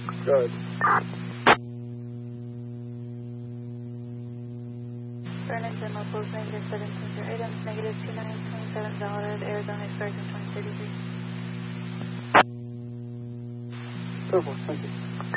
Good. Vernon General Post negative 720 items, negative 2927 Valid, Arizona Express 2033. Perfect, thank you.